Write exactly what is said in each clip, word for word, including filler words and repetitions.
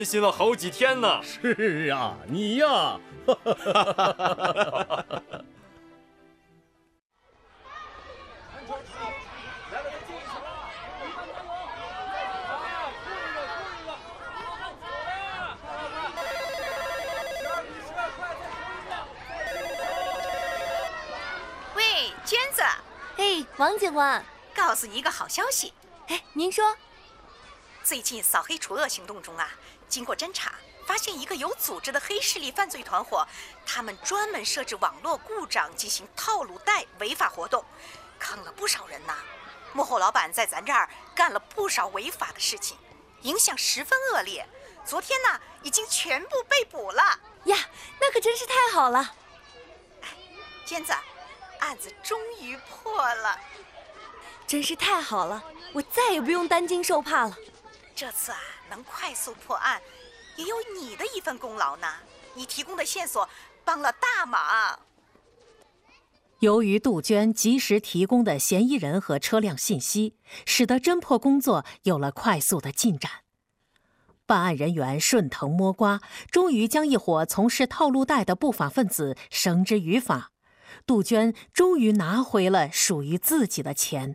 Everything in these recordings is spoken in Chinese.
心了好几天呢。 是啊，你呀。 喂，娟子。 哎，王警官， 告诉你一个好消息。 哎，您说。 最近扫黑除恶行动中啊，经过侦查，发现一个有组织的黑势力犯罪团伙，他们专门设置网络故障进行套路贷违法活动，坑了不少人呐。幕后老板在咱这儿干了不少违法的事情，影响十分恶劣。昨天呢，已经全部被捕了呀，那可真是太好了。 哎，娟子，案子终于破了， 真是太好了，我再也不用担惊受怕了。 这次啊，能快速破案，也有你的一份功劳呢。你提供的线索帮了大忙。 由于杜鹃及时提供的嫌疑人和车辆信息，使得侦破工作有了快速的进展。办案人员顺藤摸瓜，终于将一伙从事套路贷的不法分子绳之于法。杜鹃终于拿回了属于自己的钱。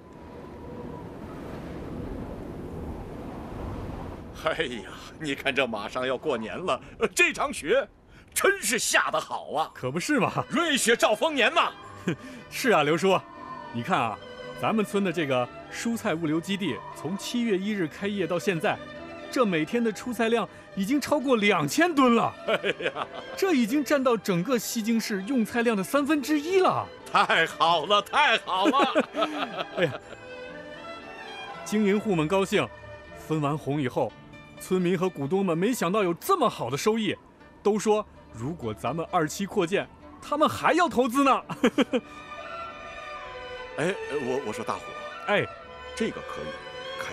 哎呀，你看这马上要过年了，这场雪真是下得好啊！ 可不是嘛， 瑞雪兆丰年嘛。 是啊，刘叔，你看啊，咱们村的这个蔬菜物流基地，从七月一日开业到现在，这每天的出菜量已经超过两千吨了。 哎呀， 这已经占到整个西京市用菜量的三分之一了。 太好了，太好了！ 哎呀，经营户们高兴，分完红以后。村民和股东们没想到有这么好的收益，都说如果咱们二期扩建，他们还要投资呢。 哎，我我说大伙， 哎， 这个可以。